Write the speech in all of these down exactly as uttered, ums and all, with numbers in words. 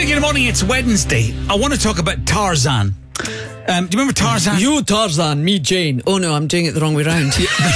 Big in the morning, it's Wednesday. I want to talk about Tarzan. Um, do you remember Tarzan? You Tarzan, me Jane. Oh no, I'm doing it the wrong way round.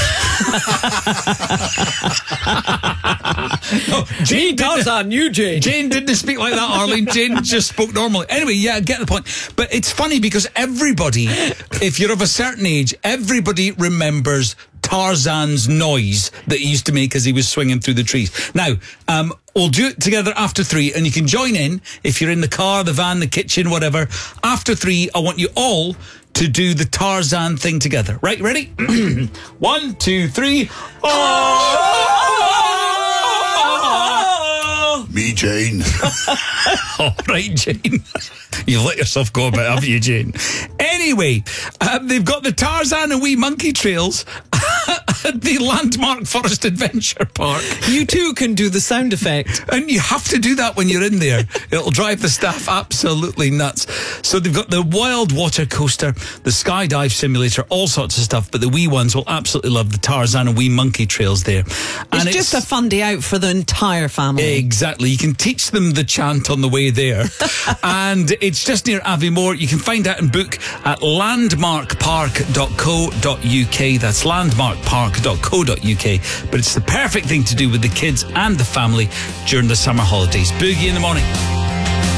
no, me Tarzan, you Jane. Jane didn't speak like that, Arlene. Jane just spoke normally. Anyway, yeah, I get the point. But it's funny because everybody, if you're of a certain age, everybody remembers Tarzan's noise that he used to make as he was swinging through the trees. Now, um, we'll do it together after three, and you can join in if you're in the car, the van, the kitchen, whatever. After three, I want you all to do the Tarzan thing together. Right, ready? One, two, three. Oh! Me, Jane. All right, Jane. You've let yourself go a bit, haven't you, Jane? Anyway, um, they've got the Tarzan and Wee Monkey trails at the Landmark Forest Adventure Park. You too can do the sound effect. And you have to do that when you're in there. It'll drive the staff absolutely nuts. So they've got the wild water coaster, the skydive simulator, all sorts of stuff. But the wee ones will absolutely love the Tarzan and Wee Monkey trails there. And it's, it's just a fun day out for the entire family. Exactly. You can teach them the chant on the way there. And it's just near Aviemore. You can find out and book at landmark park dot co dot uk. That's landmark park dot co dot uk. But it's the perfect thing to do with the kids and the family during the summer holidays. Boogie in the morning.